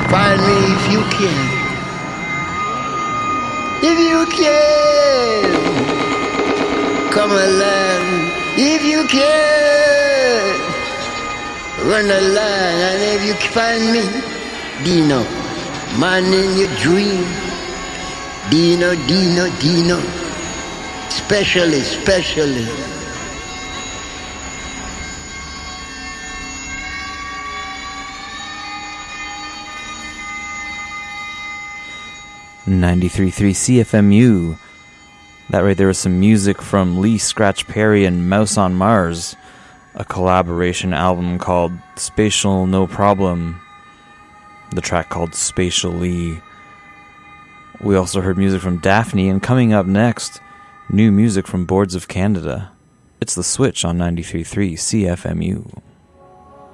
Find me if you can. If you can, come along. If you can, run along. And if you find me, Dino, man in your dream. Dino, Dino, Dino. Specially, specially. .93.3 CFMU. That right there was some music from Lee Scratch Perry and Mouse on Mars, a collaboration album called Spatial No Problem, the track called Spatially. We also heard music from Daphne, and coming up next, new music from Boards of Canada. It's The Switch on .93.3 CFMU.